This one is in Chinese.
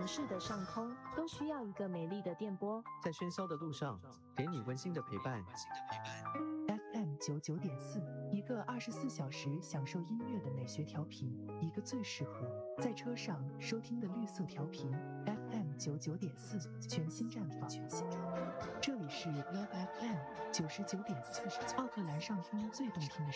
城市的上空都需要一个美丽的电波， 在喧嚣的路上，给你温馨的陪伴。 FM99.4，一个24小时享受音乐的美学调频，一个最适合在车上收听的绿色调频。FM99.4全新绽放，这里是 Love FM 99.4，奥克兰上空最动听的